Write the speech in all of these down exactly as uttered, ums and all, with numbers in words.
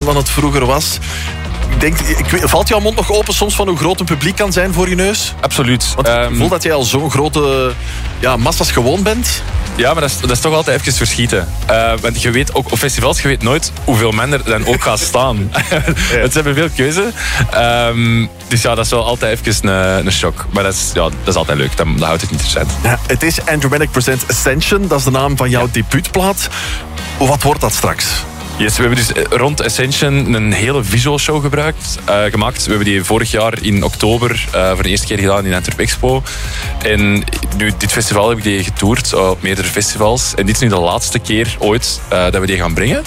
dan het vroeger was. Ik denk, ik, valt jouw mond nog open soms van hoe groot een publiek kan zijn voor je neus? Absoluut. Want ik um, voel dat jij al zo'n grote ja, massa's gewoon bent. Ja, maar dat is, dat is toch altijd even verschieten. Uh, want je weet ook op festivals, je weet nooit hoeveel men er dan ook gaat staan. Ja. Het hebben veel keuze. Um, dus ja, dat is wel altijd even een, een shock. Maar dat is, ja, dat is altijd leuk. Dat, dat houdt het interessant. Ja, het is Andromatic Presents Ascension. Dat is de naam van jouw ja. debuutplaat. Wat wordt dat straks? Yes, we hebben dus rond Ascension een hele visual show gebruikt, uh, gemaakt. We hebben die vorig jaar in oktober uh, voor de eerste keer gedaan in Antwerp Expo. En nu, dit festival heb ik die getoerd uh, op meerdere festivals. En dit is nu de laatste keer ooit uh, dat we die gaan brengen.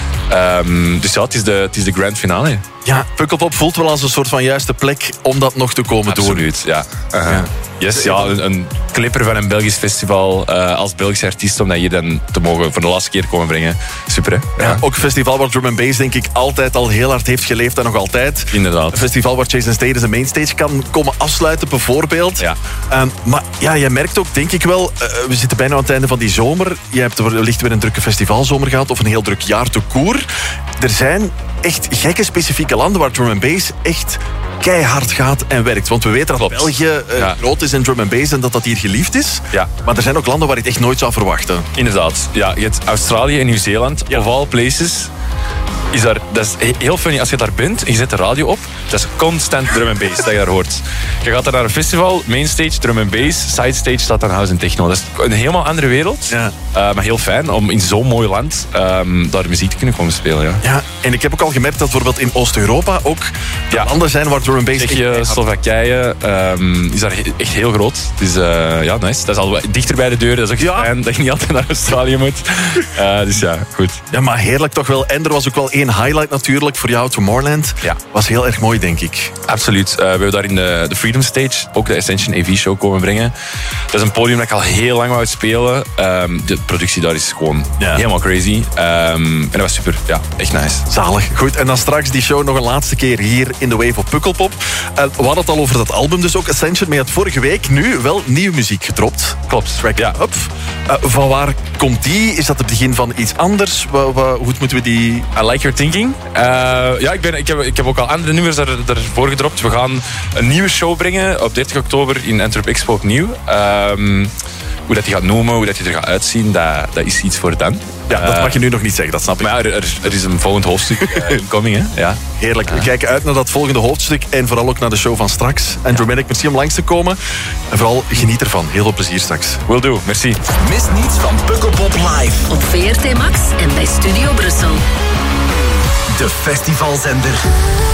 Um, dus ja, het is, de, het is de grand finale. Ja, Pukkelpop voelt wel als een soort van juiste plek om dat nog te komen doen. Absoluut, ja. Uh-huh. ja. Yes, ja, een, een clipper van een Belgisch festival uh, als Belgische artiest, om dat hier dan te mogen voor de laatste keer komen brengen. Super, hè? Ja. Ja, ook een festival waar drum and bass denk ik altijd al heel hard heeft geleefd en nog altijd. Inderdaad. Een festival waar Chase and Status een mainstage kan komen afsluiten bijvoorbeeld. Ja. Um, maar ja, je merkt ook denk ik wel, uh, we zitten bijna aan het einde van die zomer. Je hebt wellicht weer een drukke festivalzomer gehad of een heel druk jaar te koer. Er zijn echt gekke specifieke landen waar drum and bass echt keihard gaat en werkt. Want we weten dat Klopt. België uh, ja. groot is in drum and bass en dat dat hier geliefd is. Ja. Maar er zijn ook landen waar je het echt nooit zou verwachten. Inderdaad. Ja, je hebt Australië en Nieuw-Zeeland. Ja. Of all places. Is daar, dat is heel funny. Als je daar bent en je zet de radio op, dat is constant drum and bass dat je daar hoort. Je gaat daar naar een festival, mainstage, drum and bass, sidestage staat dan house en techno. Dat is een helemaal andere wereld. Ja. Uh, maar heel fijn om in zo'n mooi land um, daar muziek te kunnen komen spelen. Ja. Ja, en ik heb ook al gemerkt dat bijvoorbeeld in Oost-Europa ook ja. landen zijn waar drum and bass... Tsjechië, Slowakije um, is daar echt heel groot. Dus uh, ja, nice. Dat is al dichter bij de deur. Dat is ook ja. fijn dat je niet altijd naar Australië moet. Uh, dus ja, goed. Ja, maar heerlijk toch wel. En er was ook wel één highlight natuurlijk voor jou, Tomorrowland. Ja. Was heel erg mooi, denk ik. Absoluut. Uh, we hebben daar in de, de Freedom Stage ook de Ascension A V-show komen brengen. Dat is een podium dat ik al heel lang wou spelen. Um, de productie daar is gewoon ja. helemaal crazy. Um, en dat was super. Ja, echt nice. Zalig. Goed, en dan straks die show nog een laatste keer hier in de Wave op Pukkelpop. Uh, we hadden het al over dat album dus ook, Ascension. Maar je had vorige week nu wel nieuwe muziek gedropt. Klopt. Track ja. Up. Uh, van waar komt die? Is dat het begin van iets anders? Wa, wa, hoe moeten we die... I like your thinking. Uh, ja, ik, ben, ik, heb, ik heb ook al andere nummers er, ervoor gedropt. We gaan een nieuwe show brengen op dertig oktober in Antwerp Expo opnieuw. Um, hoe dat die gaat noemen, hoe dat die er gaat uitzien, dat, dat is iets voor dan. Ja, dat mag je nu nog niet zeggen, dat snap ik. Maar ja, er, er is een volgend hoofdstuk uh, incoming, hè? Ja. Heerlijk. We kijken uit naar dat volgende hoofdstuk en vooral ook naar de show van straks. Andromatic, merci om langs te komen. En vooral geniet ervan. Heel veel plezier straks. Will do, merci. Mis niets van Pukkelpop Live. Op V R T Max en bij Studio Brussel. De festivalzender